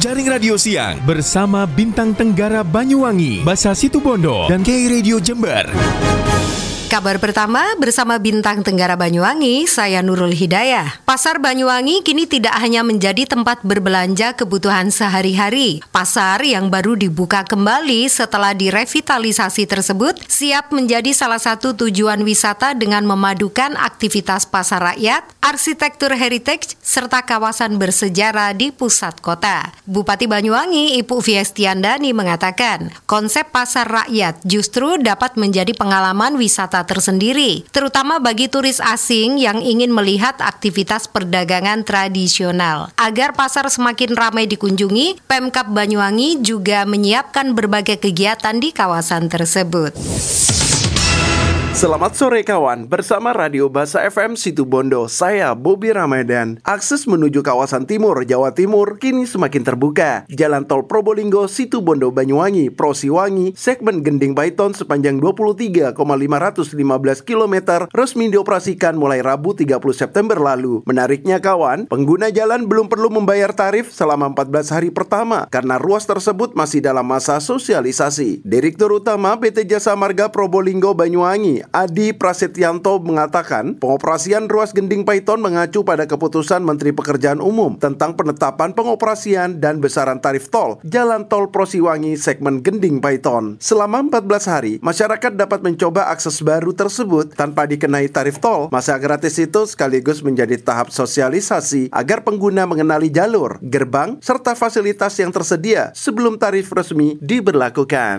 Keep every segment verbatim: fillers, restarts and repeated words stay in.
Jaring Radio Siang bersama Bintang Tenggara Banyuwangi, Basa Situbondo, dan K Radio Jember. Kabar pertama bersama Bintang Tenggara Banyuwangi, saya Nurul Hidayah. Pasar Banyuwangi kini tidak hanya menjadi tempat berbelanja kebutuhan sehari-hari. Pasar yang baru dibuka kembali setelah direvitalisasi tersebut siap menjadi salah satu tujuan wisata dengan memadukan aktivitas pasar rakyat, arsitektur heritage, serta kawasan bersejarah di pusat kota. Bupati Banyuwangi, Ibu Fiestiandani mengatakan, konsep pasar rakyat justru dapat menjadi pengalaman wisata tersendiri, terutama bagi turis asing yang ingin melihat aktivitas perdagangan tradisional. Agar pasar semakin ramai dikunjungi, Pemkab Banyuwangi juga menyiapkan berbagai kegiatan di kawasan tersebut. Selamat sore kawan, bersama Radio Basa F M Situbondo, saya Bobi Ramadan. Akses menuju kawasan timur Jawa Timur kini semakin terbuka. Jalan tol Probolinggo Situbondo Banyuwangi Prosiwangi segmen Gending Paiton sepanjang dua puluh tiga koma lima lima belas kilometer resmi dioperasikan mulai Rabu tiga puluh September lalu. Menariknya kawan, pengguna jalan belum perlu membayar tarif selama empat belas hari pertama karena ruas tersebut masih dalam masa sosialisasi. Direktur Utama P T Jasa Marga Probolinggo Banyuwangi Adi Prasetyanto mengatakan pengoperasian ruas Gending Paiton mengacu pada keputusan Menteri Pekerjaan Umum tentang penetapan pengoperasian dan besaran tarif tol Jalan Tol Prosiwangi segmen Gending Paiton. Selama empat belas hari, masyarakat dapat mencoba akses baru tersebut tanpa dikenai tarif tol. Masa gratis itu sekaligus menjadi tahap sosialisasi agar pengguna mengenali jalur, gerbang, serta fasilitas yang tersedia sebelum tarif resmi diberlakukan.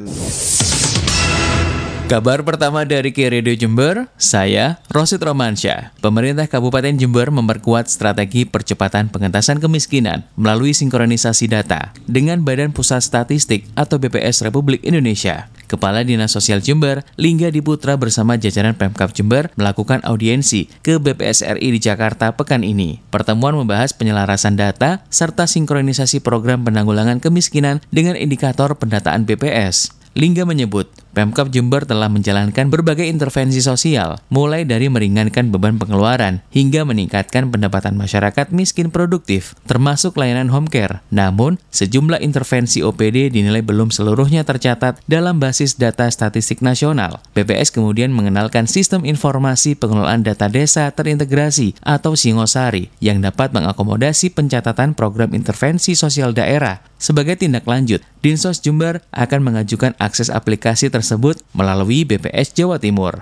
Kabar pertama dari K Radio Jember, saya Rosid Romansyah. Pemerintah Kabupaten Jember memperkuat strategi percepatan pengentasan kemiskinan melalui sinkronisasi data dengan Badan Pusat Statistik atau B P S Republik Indonesia. Kepala Dinas Sosial Jember, Lingga Diputra bersama jajaran Pemkab Jember melakukan audiensi ke B P S R I di Jakarta pekan ini. Pertemuan membahas penyelarasan data serta sinkronisasi program penanggulangan kemiskinan dengan indikator pendataan B P S. Lingga menyebut, Pemkab Jember telah menjalankan berbagai intervensi sosial, mulai dari meringankan beban pengeluaran hingga meningkatkan pendapatan masyarakat miskin produktif, termasuk layanan home care. Namun, sejumlah intervensi O P D dinilai belum seluruhnya tercatat dalam basis data statistik nasional. B P S kemudian mengenalkan sistem informasi pengelolaan data desa terintegrasi atau Singosari yang dapat mengakomodasi pencatatan program intervensi sosial daerah. Sebagai tindak lanjut, Dinsos Jember akan mengajukan akses aplikasi tersebut melalui B P S Jawa Timur.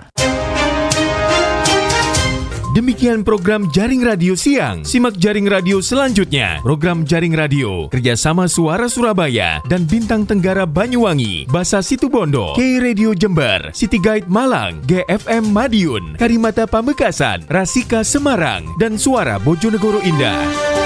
Demikian program Jaring Radio Siang. Simak Jaring Radio selanjutnya. Program Jaring Radio kerjasama Suara Surabaya dan Bintang Tenggara Banyuwangi, Basa Situbondo, K Radio Jember, City Guide Malang, G F M Madiun, Karimata Pamekasan, Rasika Semarang, dan Suara Bojonegoro Indah.